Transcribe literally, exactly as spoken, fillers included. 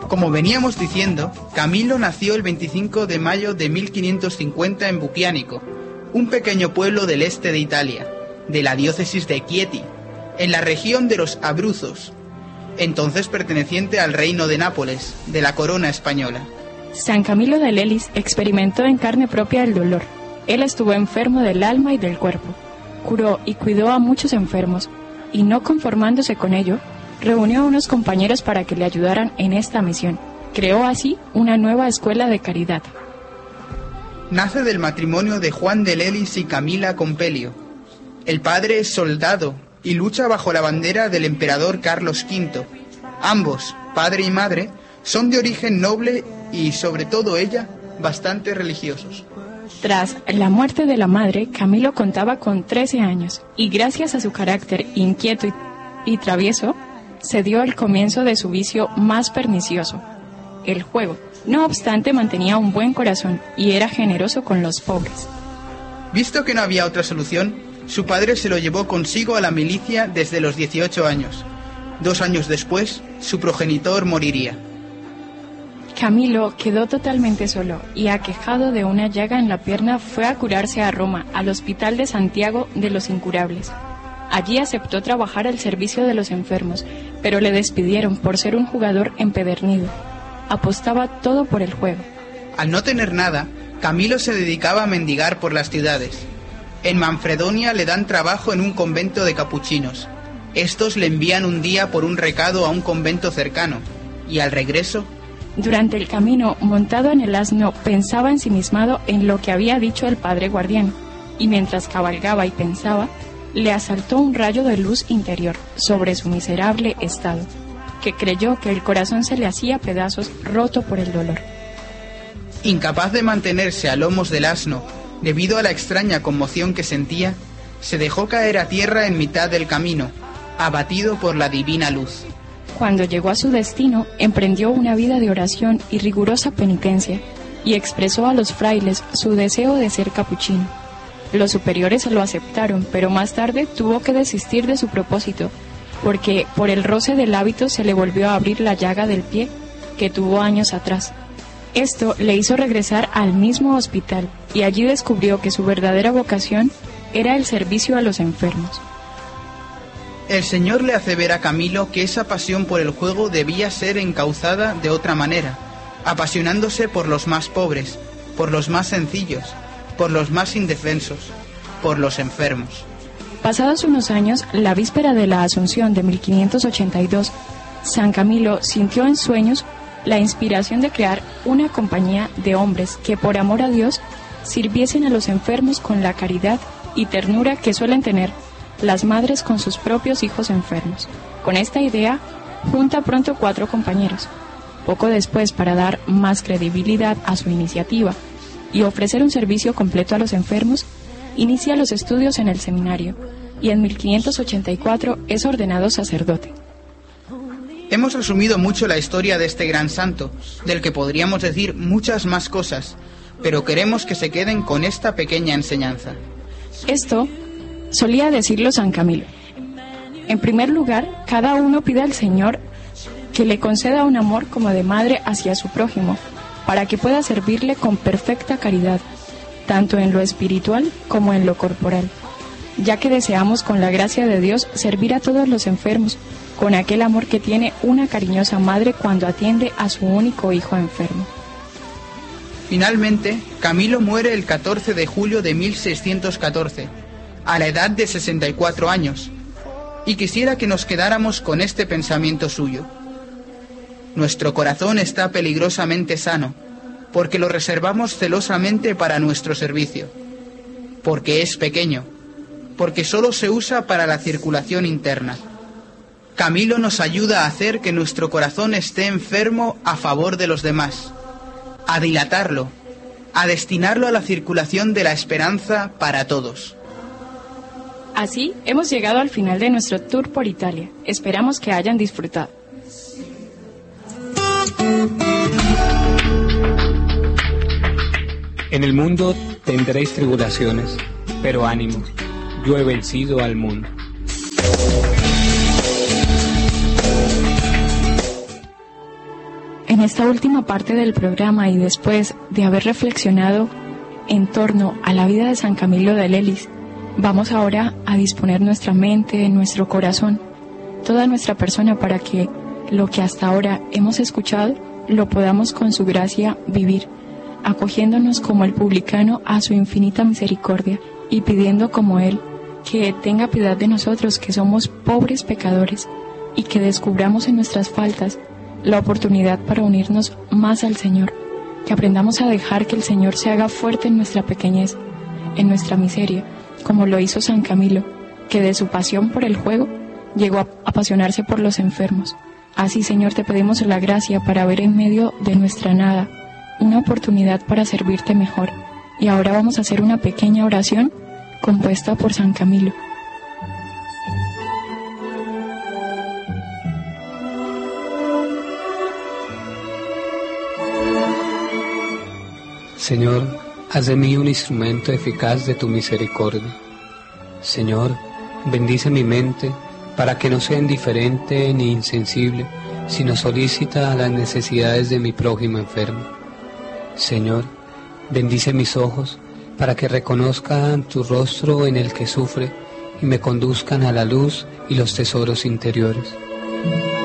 Como veníamos diciendo, Camilo nació el veinticinco de mayo de mil quinientos cincuenta en Buchianico, un pequeño pueblo del este de Italia, de la diócesis de Chieti, en la región de los Abruzos, entonces perteneciente al reino de Nápoles, de la corona española. San Camilo de Lelis experimentó en carne propia el dolor. Él estuvo enfermo del alma y del cuerpo, curó y cuidó a muchos enfermos, y no conformándose con ello, reunió a unos compañeros para que le ayudaran en esta misión. Creó así una nueva escuela de caridad. Nace del matrimonio de Juan de Lelis y Camila Compelio. El padre es soldado y lucha bajo la bandera del emperador Carlos quinto. Ambos, padre y madre, son de origen noble y, sobre todo ella, bastante religiosos. Tras la muerte de la madre, Camilo contaba con trece años y gracias a su carácter inquieto y, y travieso, se dio el comienzo de su vicio más pernicioso, el juego. No obstante, mantenía un buen corazón y era generoso con los pobres. Visto que no había otra solución, su padre se lo llevó consigo a la milicia desde los dieciocho años. Dos años después, su progenitor moriría. Camilo quedó totalmente solo y, aquejado de una llaga en la pierna, fue a curarse a Roma, al Hospital de Santiago de los Incurables. Allí aceptó trabajar al servicio de los enfermos, pero le despidieron por ser un jugador empedernido. Apostaba todo por el juego. Al no tener nada, Camilo se dedicaba a mendigar por las ciudades. En Manfredonia le dan trabajo en un convento de capuchinos. Estos le envían un día por un recado a un convento cercano, y al regreso... Durante el camino, montado en el asno, pensaba ensimismado en lo que había dicho el padre guardián, y mientras cabalgaba y pensaba, le asaltó un rayo de luz interior sobre su miserable estado, que creyó que el corazón se le hacía pedazos, roto por el dolor. Incapaz de mantenerse a lomos del asno, debido a la extraña conmoción que sentía, se dejó caer a tierra en mitad del camino, abatido por la divina luz. Cuando llegó a su destino, emprendió una vida de oración y rigurosa penitencia, y expresó a los frailes su deseo de ser capuchino. Los superiores lo aceptaron, pero más tarde tuvo que desistir de su propósito, porque por el roce del hábito se le volvió a abrir la llaga del pie que tuvo años atrás. Esto le hizo regresar al mismo hospital, y allí descubrió que su verdadera vocación era el servicio a los enfermos. El Señor le hace ver a Camilo que esa pasión por el juego debía ser encauzada de otra manera, apasionándose por los más pobres, por los más sencillos, por los más indefensos, por los enfermos. Pasados unos años, la víspera de la Asunción de mil quinientos ochenta y dos, San Camilo sintió en sueños la inspiración de crear una compañía de hombres que, por amor a Dios, sirviesen a los enfermos con la caridad y ternura que suelen tener las madres con sus propios hijos enfermos. Con esta idea, junta pronto cuatro compañeros. Poco después, para dar más credibilidad a su iniciativa y ofrecer un servicio completo a los enfermos, inicia los estudios en el seminario y en mil quinientos ochenta y cuatro es ordenado sacerdote. Hemos resumido mucho la historia de este gran santo, del que podríamos decir muchas más cosas, pero queremos que se queden con esta pequeña enseñanza. Esto solía decirlo San Camilo. En primer lugar, cada uno pide al Señor que le conceda un amor como de madre hacia su prójimo, para que pueda servirle con perfecta caridad, tanto en lo espiritual como en lo corporal, ya que deseamos con la gracia de Dios servir a todos los enfermos, con aquel amor que tiene una cariñosa madre cuando atiende a su único hijo enfermo. Finalmente, Camilo muere el catorce de julio de mil seiscientos catorce, a la edad de sesenta y cuatro años, y quisiera que nos quedáramos con este pensamiento suyo. Nuestro corazón está peligrosamente sano, porque lo reservamos celosamente para nuestro servicio, porque es pequeño, porque solo se usa para la circulación interna. Camilo nos ayuda a hacer que nuestro corazón esté enfermo a favor de los demás, a dilatarlo, a destinarlo a la circulación de la esperanza para todos. Así hemos llegado al final de nuestro tour por Italia. Esperamos que hayan disfrutado. En el mundo tendréis tribulaciones, pero ánimo, yo he vencido al mundo. En En esta última parte del programa y después de haber reflexionado en torno a la vida de San Camilo de Lelis, vamos ahora a disponer nuestra mente, nuestro corazón, toda nuestra persona para que lo que hasta ahora hemos escuchado lo podamos con su gracia vivir, acogiéndonos como el publicano a su infinita misericordia y pidiendo como él que tenga piedad de nosotros que somos pobres pecadores y que descubramos en nuestras faltas la oportunidad para unirnos más al Señor, que aprendamos a dejar que el Señor se haga fuerte en nuestra pequeñez, en nuestra miseria, como lo hizo San Camilo, que de su pasión por el juego llegó a apasionarse por los enfermos. Así, Señor, te pedimos la gracia para ver en medio de nuestra nada una oportunidad para servirte mejor. Y ahora vamos a hacer una pequeña oración compuesta por San Camilo. Señor, haz de mí un instrumento eficaz de tu misericordia. Señor, bendice mi mente para que no sea indiferente ni insensible, sino solícita a las necesidades de mi prójimo enfermo. Señor, bendice mis ojos para que reconozcan tu rostro en el que sufre y me conduzcan a la luz y los tesoros interiores.